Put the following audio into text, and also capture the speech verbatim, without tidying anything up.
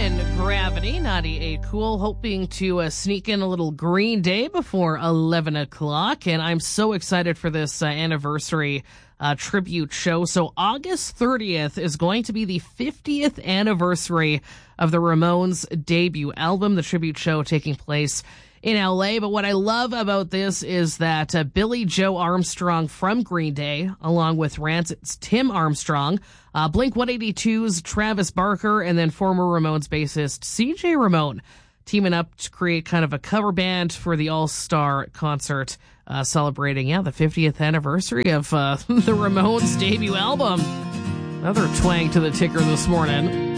in Gravity, ninety-eight Cool, hoping to uh, sneak in a little Green Day before eleven o'clock. And I'm so excited for this uh, anniversary uh, tribute show. So August thirtieth is going to be the fiftieth anniversary of the Ramones' debut album, the tribute show taking place in L A. But what I love about this is that uh, Billy Joe Armstrong from Green Day, along with Rancid's Tim Armstrong, uh, Blink one eighty-two's Travis Barker, and then former Ramones bassist C J Ramone, teaming up to create kind of a cover band for the all-star concert uh, celebrating, yeah, the fiftieth anniversary of uh, the Ramones' debut album. Another twang to the ticker this morning.